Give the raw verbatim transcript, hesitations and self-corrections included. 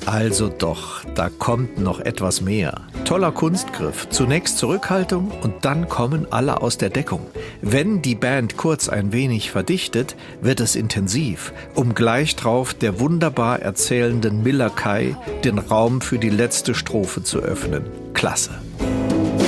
Also doch, da kommt noch etwas mehr. Toller Kunstgriff. Zunächst Zurückhaltung und dann kommen alle aus der Deckung. Wenn die Band kurz ein wenig verdichtet, wird es intensiv, um gleich drauf der wunderbar erzählenden Miller Kay den Raum für die letzte Strophe zu öffnen. Klasse.